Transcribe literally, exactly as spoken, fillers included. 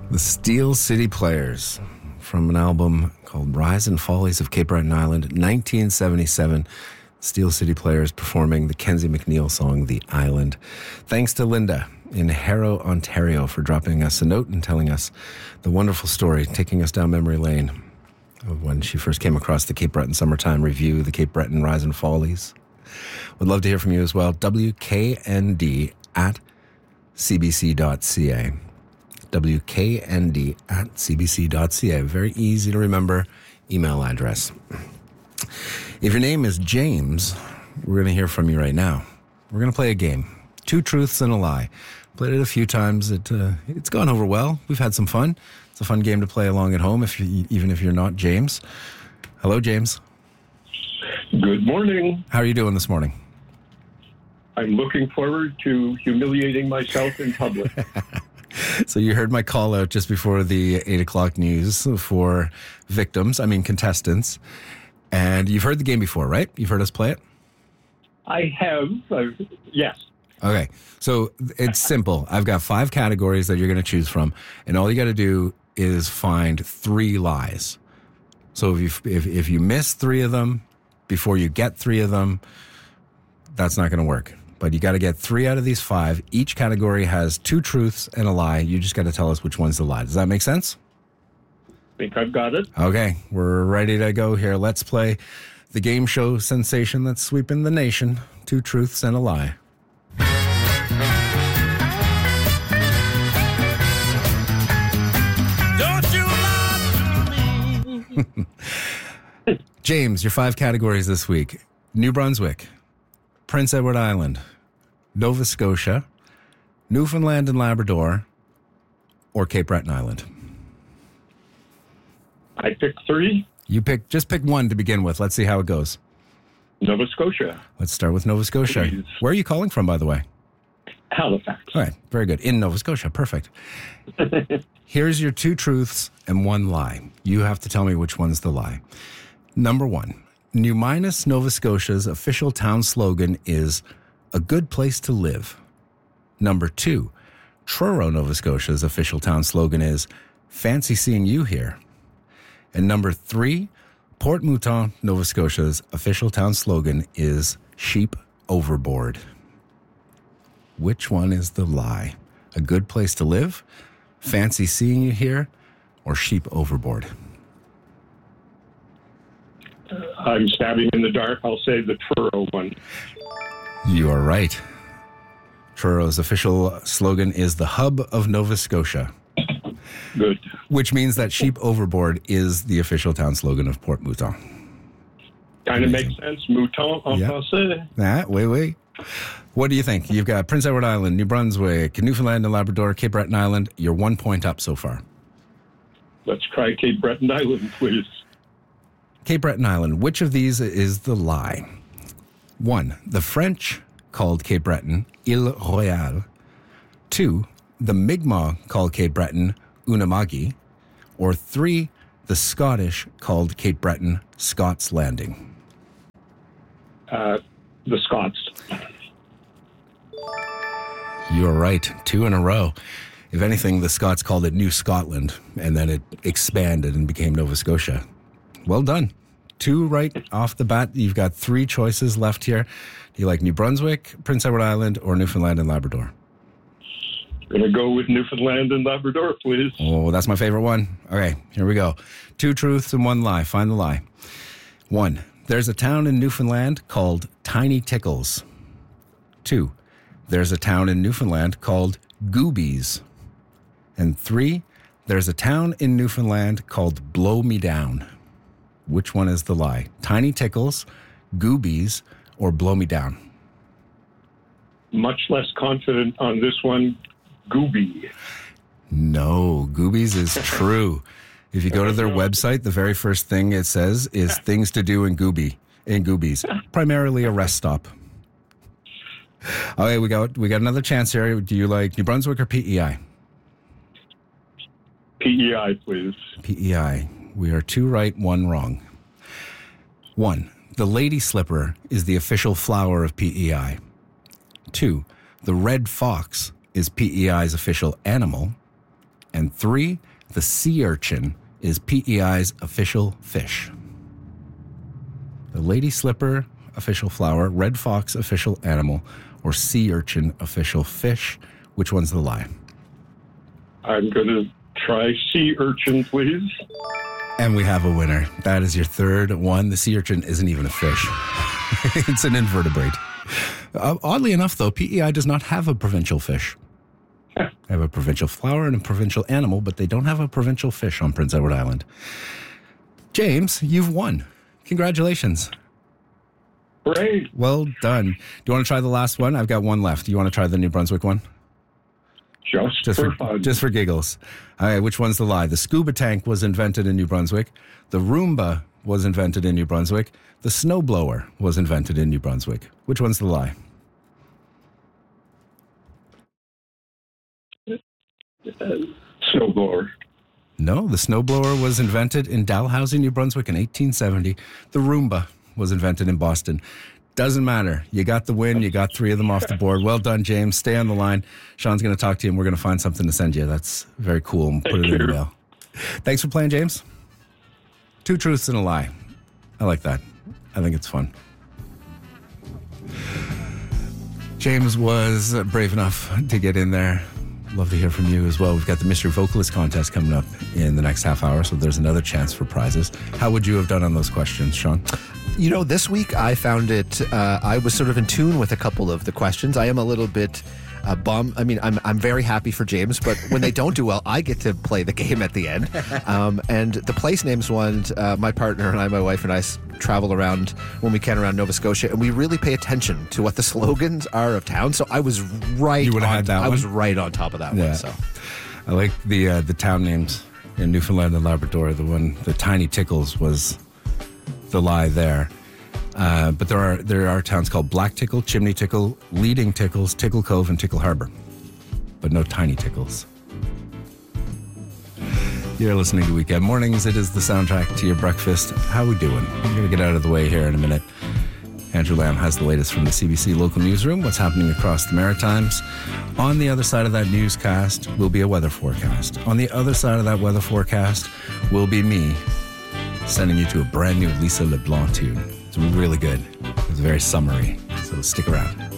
The Steel City Players from an album called Rise and Follies of Cape Breton Island, nineteen seventy-seven. Steel City Players performing the Kenzie McNeil song, The Island. Thanks to Linda in Harrow, Ontario for dropping us a note and telling us the wonderful story, taking us down memory lane of when she first came across the Cape Breton Summertime Review, the Cape Breton Rise and Follies. Would love to hear from you as well. W K N D at c b c dot c a. W K N D at c b c dot c a. Very easy to remember email address. If your name is James, we're going to hear from you right now. We're going to play a game. Two truths and a lie. Played it a few times. It uh, it's gone over well. We've had some fun. It's a fun game to play along at home, if you, even if you're not James. Hello, James. Good morning. How are you doing this morning? I'm looking forward to humiliating myself in public. So you heard my call out just before the eight o'clock news for victims, I mean contestants. And you've heard the game before, right? You've heard us play it? I have, uh, yes. Okay, so it's simple. I've got five categories that you're going to choose from, and all you got to do is find three lies. So if you if, if you miss three of them before you get three of them, that's not going to work. But you got to get three out of these five. Each category has two truths and a lie. You just got to tell us which one's the lie. Does that make sense? I think I've got it. Okay, we're ready to go here. Let's play the game show sensation that's sweeping the nation. Two truths and a lie. Don't you lie to me. James, your five categories this week. New Brunswick, Prince Edward Island, Nova Scotia, Newfoundland and Labrador, or Cape Breton Island. I picked three. You pick, just pick one to begin with. Let's see how it goes. Nova Scotia. Let's start with Nova Scotia. Please. Where are you calling from, by the way? Halifax. All right, very good. In Nova Scotia, perfect. Here's your two truths and one lie. You have to tell me which one's the lie. Number one, New Minas, Nova Scotia's official town slogan is a good place to live. Number two, Truro, Nova Scotia's official town slogan is fancy seeing you here. And number three, Port Mouton, Nova Scotia's official town slogan is sheep overboard. Which one is the lie? A good place to live, fancy seeing you here, or sheep overboard? I'm stabbing in the dark. I'll say the Truro one. You are right. Truro's official slogan is the hub of Nova Scotia. Good. Which means that sheep overboard is the official town slogan of Port Mouton. Kind of Amazing. makes sense. Mouton en Yeah. français. Ah, wait, wait. What do you think? You've got Prince Edward Island, New Brunswick, Newfoundland and Labrador, Cape Breton Island. You're one point up so far. Let's try Cape Breton Island, please. Cape Breton Island, which of these is the lie? One, the French called Cape Breton Ile Royale. Two, the Mi'kmaq called Cape Breton Unamagi. Or three, the Scottish called Cape Breton Scots Landing. Uh, the Scots. You're right. Two in a row. If anything, the Scots called it New Scotland, and then it expanded and became Nova Scotia. Well done. Two right off the bat. You've got three choices left here. Do you like New Brunswick, Prince Edward Island, or Newfoundland and Labrador? Gonna go with Newfoundland and Labrador, please. Oh, that's my favorite one. Okay, here we go. Two truths and one lie. Find the lie. One, there's a town in Newfoundland called Tiny Tickles. Two, there's a town in Newfoundland called Goobies. And three, there's a town in Newfoundland called Blow Me Down. Which one is the lie? Tiny Tickles, Goobies, or Blow Me Down? Much less confident on this one. Gooby. No, Goobies is true. If you go to their website, the very first thing it says is things to do in Gooby, in Goobies, primarily a rest stop. Okay, we got we got another chance here. Do you like New Brunswick or P E I? P E I, please. P E I. We are two right, one wrong. One, the lady slipper is the official flower of P E I. Two, the red fox is P E I's official animal. And three, the sea urchin is P E I's official fish. The lady slipper, official flower, red fox, official animal, or sea urchin, official fish. Which one's the lie? I'm going to try sea urchin, please. And we have a winner. That is your third one. The sea urchin isn't even a fish. It's an invertebrate. Uh, oddly enough, though, P E I does not have a provincial fish. They have a provincial flower and a provincial animal, but they don't have a provincial fish on Prince Edward Island. James, you've won. Congratulations. Great. Well done. Do you want to try the last one? I've got one left. Do you want to try the New Brunswick one? Just, Just for, for fun. Just for giggles. All right, which one's the lie? The scuba tank was invented in New Brunswick. The Roomba was invented in New Brunswick. The snowblower was invented in New Brunswick. Which one's the lie? Snowblower. No, the snowblower was invented in Dalhousie, New Brunswick in eighteen seventy. The Roomba was invented in Boston. Doesn't matter. You got the win. You got three of them off the board. Well done, James. Stay on the line. Sean's going to talk to you, and we're going to find something to send you. That's very cool. And put Thank it in the you. mail. Thanks for playing, James. Two truths and a lie. I like that. I think it's fun. James was brave enough to get in there. Love to hear from you as well. We've got the Mystery Vocalist contest coming up in the next half hour, so there's another chance for prizes. How would you have done on those questions, Sean? You know, this week I found it, uh, I was sort of in tune with a couple of the questions. I am a little bit uh, bummed. I mean, I'm I'm very happy for James, but when they don't do well, I get to play the game at the end. Um, and the place names one, uh, my partner and I, my wife and I s- travel around when we can around Nova Scotia, and we really pay attention to what the slogans are of town. So I was right You would've on, had that I one? was right on top of that Yeah. one. So I like the uh, the town names in Newfoundland and Labrador. The one, the Tiny Tickles was the lie there. Uh, but there are there are towns called Black Tickle, Chimney Tickle, Leading Tickles, Tickle Cove, and Tickle Harbor. But no Tiny Tickles. You're listening to Weekend Mornings. It is the soundtrack to your breakfast. How we doing? We're going to get out of the way here in a minute. Andrew Lamb has the latest from the C B C local newsroom, what's happening across the Maritimes. On the other side of that newscast will be a weather forecast. On the other side of that weather forecast will be me sending you to a brand new Lisa LeBlanc tune. It's really good. It's very summery, so stick around.